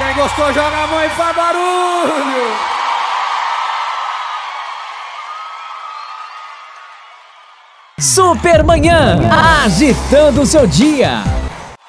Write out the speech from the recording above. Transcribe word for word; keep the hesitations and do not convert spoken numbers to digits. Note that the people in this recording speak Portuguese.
Quem gostou, joga a mão e faz barulho. Supermanhã, agitando o seu dia.